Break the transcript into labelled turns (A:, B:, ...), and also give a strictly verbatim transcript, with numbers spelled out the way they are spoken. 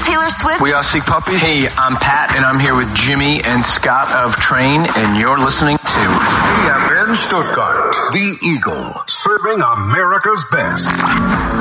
A: Taylor Swift.
B: We All Seek Puppies. Hey, I'm Pat, and I'm here with Jimmy and Scott of Train, and you're listening to
C: E F N Stuttgart, the Eagle, serving America's best.